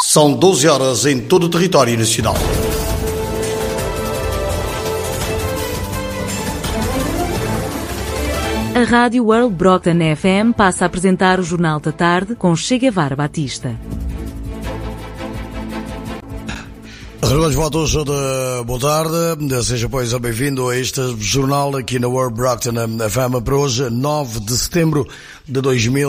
São 12 horas em todo o território nacional. A Rádio World Brockton FM passa a apresentar o Jornal da Tarde com Che Guevara Batista. Relógio votos de boa tarde, seja pois bem-vindo a este jornal aqui na World Brockton FM para hoje, 9 de setembro de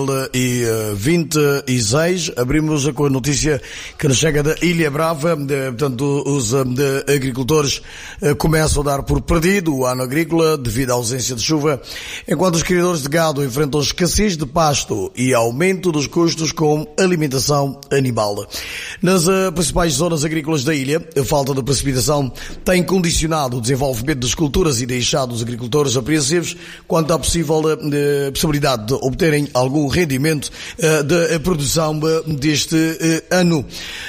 2026. Abrimos com a notícia que nos chega da Ilha Brava, portanto os agricultores começam a dar por perdido o ano agrícola devido à ausência de chuva, enquanto os criadores de gado enfrentam escassez de pasto e aumento dos custos com alimentação animal. Nas principais zonas agrícolas da ilha, a falta de precipitação tem condicionado o desenvolvimento das culturas e deixado os agricultores apreensivos quanto à possibilidade de obterem algum rendimento da produção deste ano.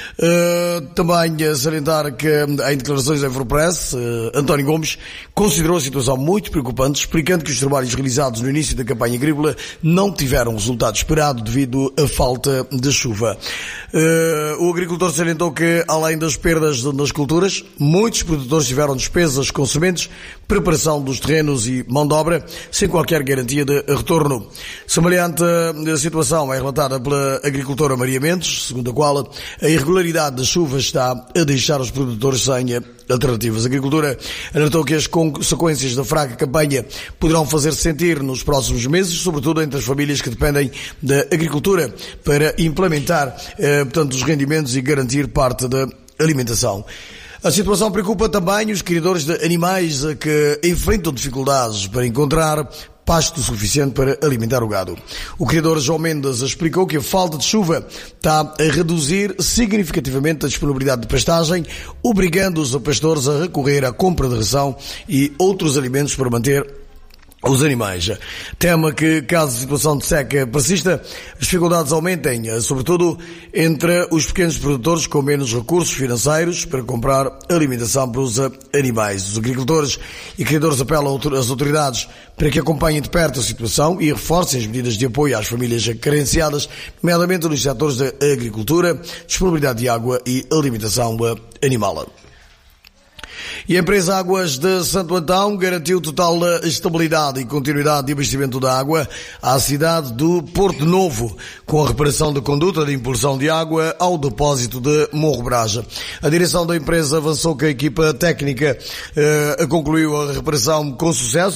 Também salientar que em declarações da Everpress, António Gomes considerou a situação muito preocupante, explicando que os trabalhos realizados no início da campanha agrícola não tiveram o resultado esperado devido à falta de chuva. O agricultor salientou que, além das perdas nas culturas, muitos produtores tiveram despesas com sementes, preparação dos terrenos e mão de obra, sem qualquer garantia de retorno. Semelhante situação é relatada pela agricultora Maria Mendes, segundo a qual a irregularidade das chuvas está a deixar os produtores sem alternativas. A agricultura alertou que as consequências da fraca campanha poderão fazer-se sentir nos próximos meses, sobretudo entre as famílias que dependem da agricultura para implementar, portanto, os rendimentos e garantir parte da alimentação. A situação preocupa também os criadores de animais que enfrentam dificuldades para encontrar pasto suficiente para alimentar o gado. O criador João Mendes explicou que a falta de chuva está a reduzir significativamente a disponibilidade de pastagem, obrigando os pastores a recorrer à compra de ração e outros alimentos para manter os animais. Tema que, caso a situação de seca persista, as dificuldades aumentem, sobretudo entre os pequenos produtores com menos recursos financeiros para comprar alimentação para os animais. Os agricultores e criadores apelam às autoridades para que acompanhem de perto a situação e reforcem as medidas de apoio às famílias carenciadas, nomeadamente nos setores da agricultura, disponibilidade de água e alimentação animal. E a empresa Águas de Santo Antão garantiu total estabilidade e continuidade de abastecimento de água à cidade do Porto Novo, com a reparação da conduta de impulsão de água ao depósito de Morro Braja. A direção da empresa avançou que a equipa técnica concluiu a reparação com sucesso,